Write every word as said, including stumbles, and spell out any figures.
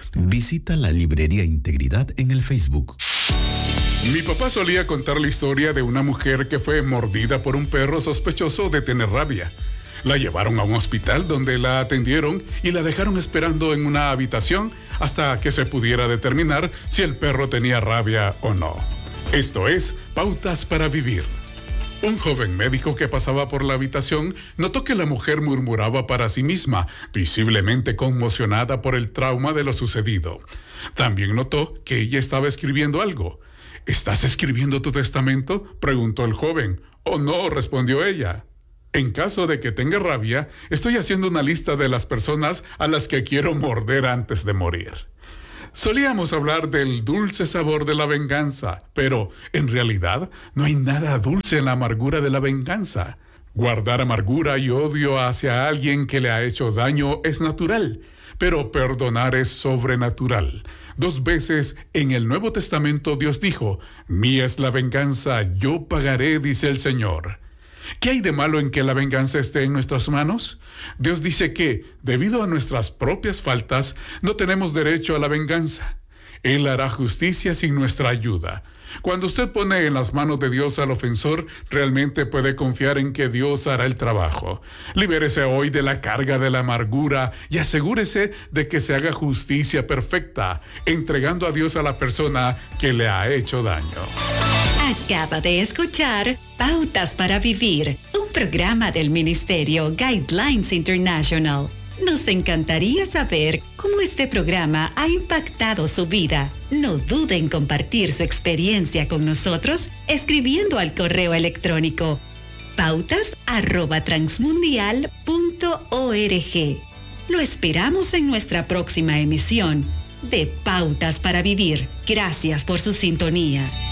Visita la Librería Integridad en el Facebook. Mi papá solía contar la historia de una mujer que fue mordida por un perro sospechoso de tener rabia. La llevaron a un hospital donde la atendieron y la dejaron esperando en una habitación hasta que se pudiera determinar si el perro tenía rabia o no. Esto es Pautas para Vivir. Un joven médico que pasaba por la habitación notó que la mujer murmuraba para sí misma, visiblemente conmocionada por el trauma de lo sucedido. También notó que ella estaba escribiendo algo. ¿Estás escribiendo tu testamento?, preguntó el joven. «Oh, no», respondió ella. «En caso de que tenga rabia, estoy haciendo una lista de las personas a las que quiero morder antes de morir». Solíamos hablar del dulce sabor de la venganza, pero en realidad no hay nada dulce en la amargura de la venganza. Guardar amargura y odio hacia alguien que le ha hecho daño es natural, pero perdonar es sobrenatural. Dos veces en el Nuevo Testamento Dios dijo: «Mía es la venganza, yo pagaré», dice el Señor. ¿Qué hay de malo en que la venganza esté en nuestras manos? Dios dice que, debido a nuestras propias faltas, no tenemos derecho a la venganza. Él hará justicia sin nuestra ayuda. Cuando usted pone en las manos de Dios al ofensor, realmente puede confiar en que Dios hará el trabajo. Libérese hoy de la carga de la amargura y asegúrese de que se haga justicia perfecta, entregando a Dios a la persona que le ha hecho daño. Acaba de escuchar Pautas para Vivir, un programa del Ministerio Guidelines International. Nos encantaría saber cómo este programa ha impactado su vida. No dude en compartir su experiencia con nosotros escribiendo al correo electrónico pautas arroba transmundial punto org. Lo esperamos en nuestra próxima emisión de Pautas para Vivir. Gracias por su sintonía.